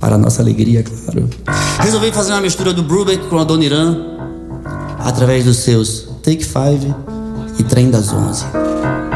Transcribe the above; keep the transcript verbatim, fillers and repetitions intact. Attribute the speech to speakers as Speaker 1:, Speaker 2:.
Speaker 1: para a nossa alegria, claro. Resolvi fazer uma mistura do Brubeck com a Dona Irã através dos seus Take Five e Trem das Onze.